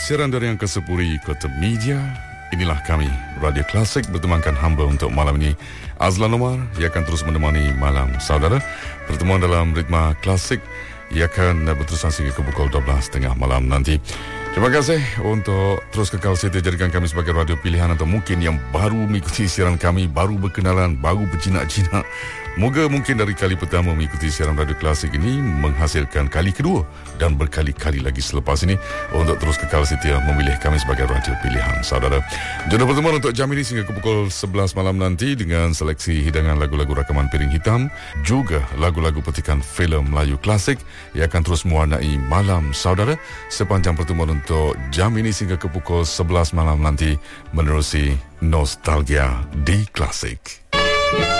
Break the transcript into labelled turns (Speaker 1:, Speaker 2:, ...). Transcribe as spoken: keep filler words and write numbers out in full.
Speaker 1: siaran dari yang Kesepuri Kota Media. Inilah kami, Radio Klasik bertemankan hamba untuk malam ini. Azlan Omar, ia akan terus menemani malam saudara. Pertemuan dalam ritma klasik, ia akan berterusan sehingga ke pukul dua belas tiga puluh malam nanti. Terima kasih untuk terus kekal setia jadikan kami sebagai radio pilihan, atau mungkin yang baru mengikuti siaran kami, baru berkenalan, baru berjinak-jinak. Moga mungkin dari kali pertama mengikuti siaran radio klasik ini menghasilkan kali kedua dan berkali-kali lagi selepas ini untuk terus kekal setia memilih kami sebagai radio pilihan saudara. Jodoh pertemuan untuk jam ini sehingga ke pukul sebelas malam nanti dengan seleksi hidangan lagu-lagu rakaman piring hitam, juga lagu-lagu petikan filem Melayu klasik yang akan terus mewarnai malam saudara sepanjang pertemuan untuk jam ini sehingga ke pukul sebelas malam nanti menerusi nostalgia di klasik.